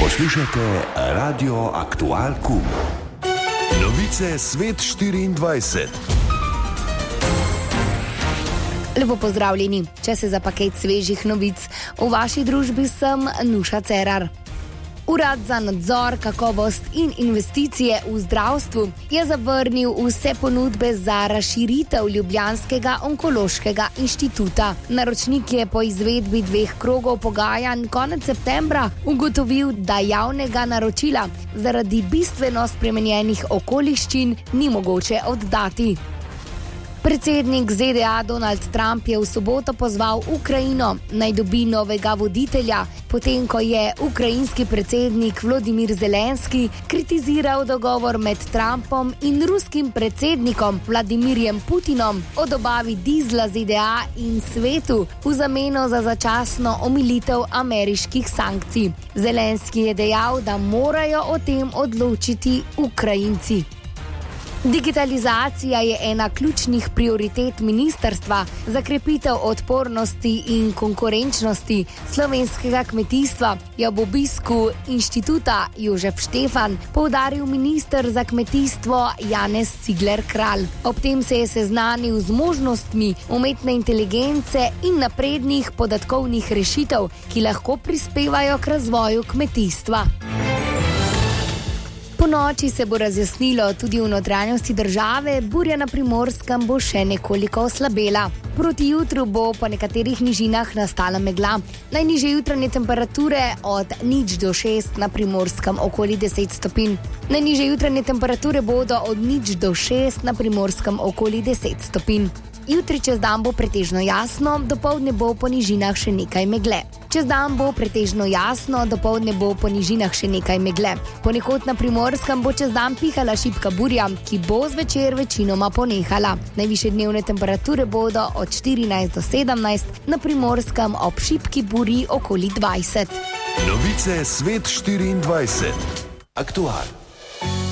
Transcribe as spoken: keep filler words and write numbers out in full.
Poslušate Radio Aktual Q. Novice Svet štiriindvajset. Lepo pozdravljeni, če se za paket svežih novic. V vaši družbi sem Nuša Cerar. Urad za nadzor, kakovost in investicije v zdravstvu je zavrnil vse ponudbe za razširitev ljubljanskega onkološkega inštituta. Naročnik je po izvedbi dveh krogov pogajanj konec septembra ugotovil, da javnega naročila zaradi bistveno spremenjenih okoliščin ni mogoče oddati. Predsednik Z D A Donald Trump je v soboto pozval Ukrajino naj dobi novega voditelja, potem ko je ukrajinski predsednik Volodymyr Zelenski kritiziral dogovor med Trumpom in ruskim predsednikom Vladimirjem Putinom o dobavi dizla Z D A in svetu v zameno za začasno omilitev ameriških sankcij. Zelenski je dejal, da morajo o tem odločiti Ukrajinci. Digitalizacija je ena ključnih prioritet ministrstva za krepitev odpornosti in konkurenčnosti slovenskega kmetijstva, je ob obisku inštituta Jožef Štefan poudaril minister za kmetijstvo Janez Cigler Kralj. Ob tem se je seznanil z možnostmi umetne inteligence in naprednih podatkovnih rešitev, ki lahko prispevajo k razvoju kmetijstva. Po noči se bo razjasnilo tudi v notranjosti države, burja na Primorskem bo še nekoliko oslabela. Proti jutru bo po nekaterih nižinah nastala megla. Najnižje jutranje temperature od nič do šest, na Primorskem okoli deset stopinj. Najnižje jutranje temperature bodo od nič do šest, na Primorskem okoli deset stopinj. Jutri čez dan bo pretežno jasno, dopoldne bo po nižinah še nekaj megle. Čez dan bo pretežno jasno, dopoldne bo po nižinah še nekaj megle. Ponekod na Primorskem bo čez dan pihala šibka burja, ki bo zvečer večinoma ponehala. Najvišje dnevne temperature bodo od štirinajst do sedemnajst, na Primorskem ob šibki burji okoli dvajset. Novice Svet štiriindvajset. Aktual.